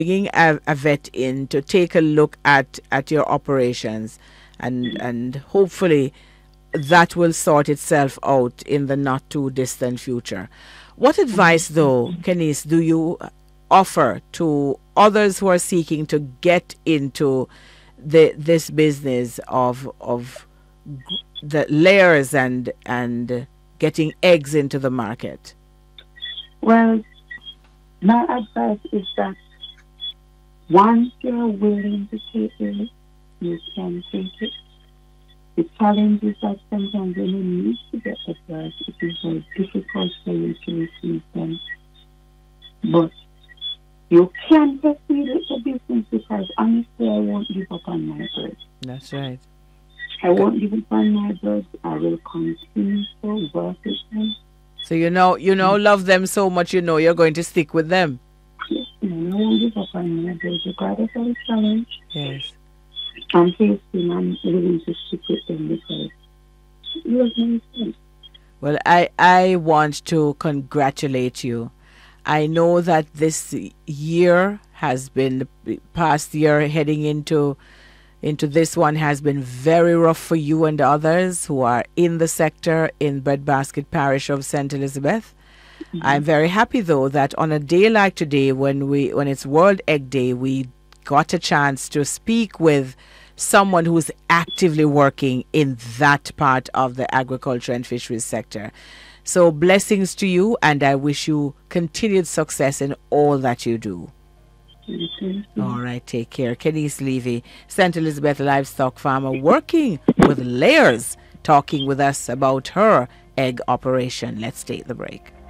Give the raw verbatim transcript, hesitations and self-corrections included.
bringing a, a vet in to take a look at, at your operations, and and hopefully that will sort itself out in the not too distant future. What advice, though, Kenise, do you offer to others who are seeking to get into the this business of of the layers and and getting eggs into the market? Well, my advice is that once you're willing to take it, you can take it. The challenge is that sometimes when you need to get the birds, it is very difficult for you to receive them. But you can proceed with the business because honestly, I won't give up on my birds. That's right. I won't give up on my birds. I will continue to work with them. So you know, you know, love them so much, you know, you're going to stick with them. Yes, and I won't give up on my birds regardless of the challenge. Yes. I'm facing, I'm willing to stick with them because it was my mistake. Well, I, I want to congratulate you. I know that this year has been, the past year heading into into this one has been very rough for you and others who are in the sector in Breadbasket Parish of Saint Elizabeth. Mm-hmm. I'm very happy, though, that on a day like today, when we when it's World Egg Day, we got a chance to speak with someone who's actively working in that part of the agriculture and fisheries sector. So blessings to you, and I wish you continued success in all that you do. Mm-hmm. All right, take care. Kenise Levy, Saint Elizabeth livestock farmer, working with layers, talking with us about her egg operation. Let's take the break.